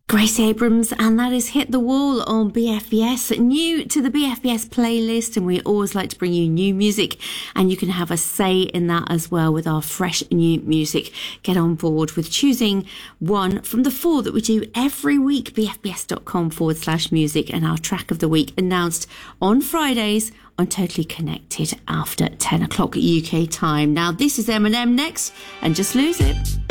Gracie Abrams, and that is Hit the Wall on BFBS. New to the BFBS playlist, and we always like to bring you new music, and you can have a say in that as well with our fresh new music. Get on board with choosing one from the 4 that we do every week, bfbs.com/music, and our track of the week announced on Fridays on Totally Connected after 10 o'clock UK time. Now, this is Eminem next, and Just Lose It.